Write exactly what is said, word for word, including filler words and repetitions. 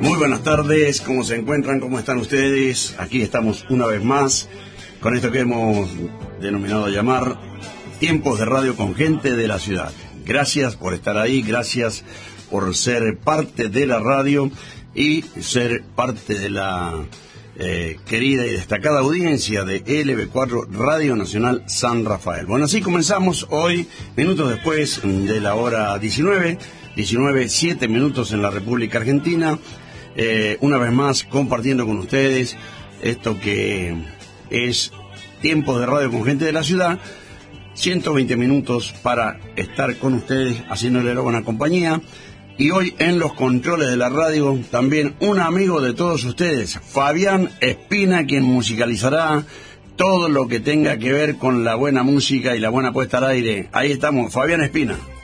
Muy buenas tardes, ¿cómo se encuentran? ¿Cómo están ustedes? Aquí estamos una vez más con esto que hemos denominado llamar Tiempos de Radio con Gente de la Ciudad. Gracias por estar ahí, gracias por ser parte de la radio y ser parte de la eh, querida y destacada audiencia de L B cuatro Radio Nacional San Rafael. Bueno, así comenzamos hoy, minutos después de la hora diecinueve, diecinueve, siete minutos en la República Argentina. Eh, una vez más compartiendo con ustedes esto que es Tiempos de Radio con Gente de la Ciudad, ciento veinte minutos para estar con ustedes haciéndole la buena compañía. Y hoy en los controles de la radio también un amigo de todos ustedes, Fabián Espina, quien musicalizará todo lo que tenga que ver con la buena música y la buena puesta al aire. Ahí estamos, Fabián Espina.